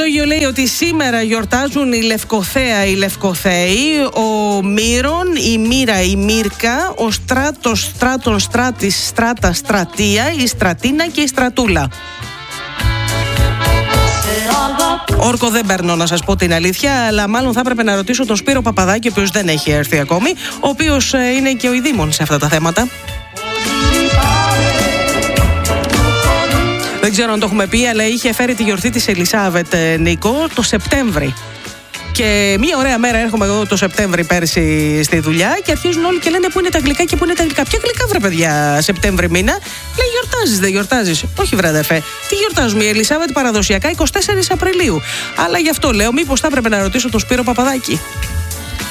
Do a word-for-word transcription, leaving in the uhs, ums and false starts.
ημερολόγιο λέει ότι σήμερα γιορτάζουν η Λευκοθέα, οι Λευκοθέοι, ο Μύρον, η Μύρα, η Μύρκα, ο Στράτος, Στράτων, Στράτης, Στράτα, Στρατεία, η Στρατίνα και η Στρατούλα. Όρκο δεν παίρνω, να σας πω την αλήθεια, αλλά μάλλον θα έπρεπε να ρωτήσω τον Σπύρο Παπαδάκη, ο οποίος δεν έχει έρθει ακόμη, ο οποίος είναι και ο ειδήμων σε αυτά τα θέματα. Δεν ξέρω αν το έχουμε πει, αλλά είχε φέρει τη γιορτή της Ελισάβετ, Νίκο, το Σεπτέμβρη. Και μία ωραία μέρα έρχομαι εγώ το Σεπτέμβρη πέρσι στη δουλειά και αρχίζουν όλοι και λένε πού είναι τα γλυκά και πού είναι τα γλυκά. Ποια γλυκά, βρε παιδιά, Σεπτέμβρη μήνα? Λέει γιορτάζεις, δεν γιορτάζεις? Όχι, βρε αδερφέ. Τι γιορτάζουμε? Η Ελισάβετ παραδοσιακά εικοστή τέταρτη Απριλίου. Αλλά γι' αυτό λέω, μήπως θα έπρεπε να ρωτήσω τον Σπύρο Παπαδάκη.